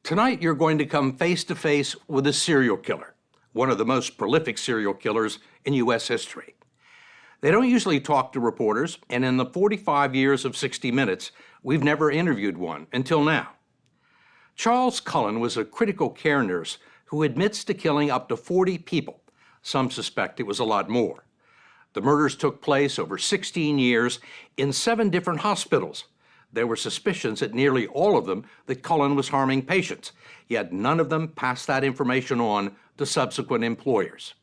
Tonight, you're going to come face to face with a serial killer, one of the most prolific serial killers in U.S. history. They don't usually talk to reporters, and in the 45 years of 60 Minutes, we've never interviewed one until now. Charles Cullen was a critical care nurse who admits to killing up to 40 people. Some suspect it was a lot more. The murders took place over 16 years in 7 different hospitals. There were suspicions at nearly all of them that Cullen was harming patients, yet none of them passed that information on to subsequent employers.